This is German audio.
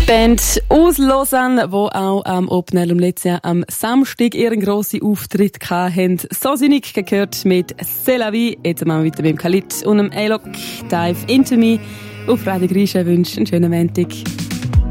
Band aus Lausanne, die auch am Open Air im letzten Jahr am Samstag ihren grossen Auftritt hatten. So sinnig gehört mit C'est la vie. Jetzt machen wir weiter mit dem Khalid und dem A-Lock. Dive into me. Auf Radio Grisha wünsche einen schönen Montag.